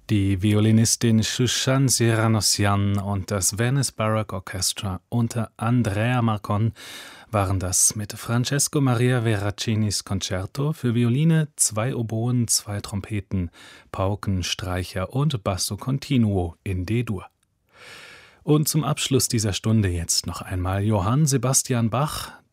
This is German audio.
Die Violinistin Shushan Siranossian und das Venice Baroque Orchestra unter Andrea Marcon waren das mit Francesco Maria Veraccinis Concerto für Violine, 2 Oboen, 2 Trompeten, Pauken, Streicher und Basso Continuo in D-Dur. Und zum Abschluss dieser Stunde jetzt noch einmal Johann Sebastian Bach,